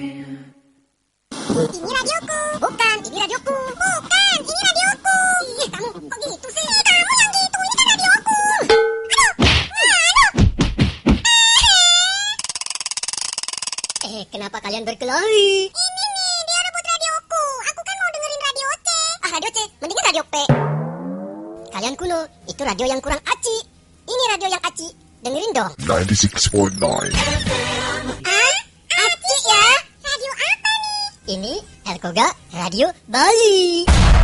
Ini radioku. Bukan, ini radioku. Bukan, ini radioku. Ih, kamu kok gitu sih? Kamu yang gitu, ini kan radioku. Aduh. Kenapa kalian berkelahi? Ini nih, dia rebut radioku. Aku kan mau dengerin radio C. Radio C, mendingan radio P. Kalian kuno, itu radio yang kurang aci. Ini radio yang aci. Dengerin dong. 96.9. Aci ya? Radio apa nih? Ini Erkoga Radio Bali.